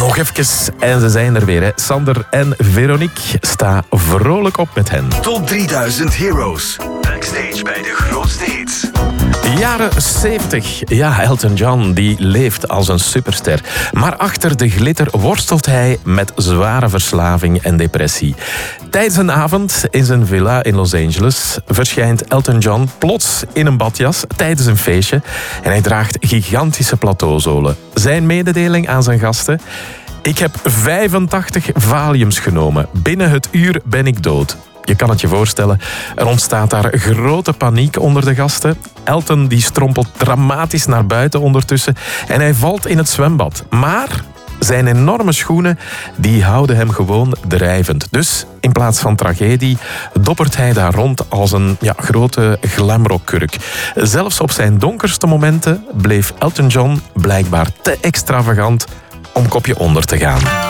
nog even en ze zijn er weer. Hè. Sander en Veronique, sta vrolijk op met hen. Top 3000 Heroes. Backstage bij de grootste hits. Jaren 70. Ja, Elton John die leeft als een superster. Maar achter de glitter worstelt hij met zware verslaving en depressie. Tijdens een avond in zijn villa in Los Angeles verschijnt Elton John plots in een badjas tijdens een feestje. En hij draagt gigantische plateauzolen. Zijn mededeling aan zijn gasten: ik heb 85 Valiums genomen. Binnen het uur ben ik dood. Je kan het je voorstellen, er ontstaat daar grote paniek onder de gasten. Elton die strompelt dramatisch naar buiten ondertussen en hij valt in het zwembad. Maar zijn enorme schoenen die houden hem gewoon drijvend. Dus in plaats van tragedie doppert hij daar rond als een grote glamrockkurk. Zelfs op zijn donkerste momenten bleef Elton John blijkbaar te extravagant om kopje onder te gaan.